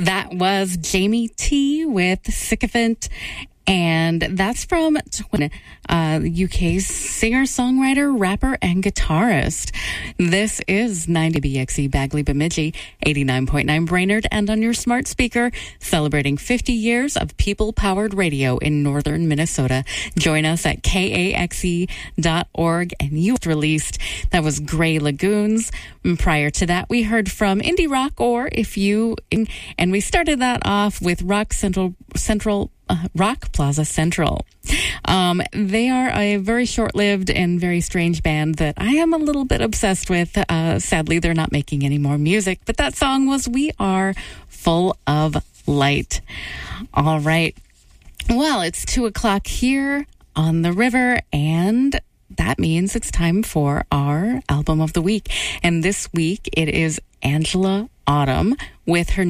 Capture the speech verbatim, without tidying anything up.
That was Jamie T with Sycophant. And that's from uh, U K's singer, songwriter, rapper, and guitarist. This is ninety B X E Bagley Bemidji, eighty-nine point nine Brainerd, and on your smart speaker, celebrating fifty years of people-powered radio in northern Minnesota. Join us at K A X E dot org, and you released. That was Gray Lagoons. And prior to that, we heard from Indie Rock, or If You, and we started that off with Rock Central Central. Uh, Rock Plaza Central. Um, they are a very short-lived and very strange band that I am a little bit obsessed with. Uh, sadly, they're not making any more music, but that song was We Are Full of Light. All right. Well, it's two o'clock here on the river, and that means it's time for our album of the week. And this week, it is Angela Autumn with her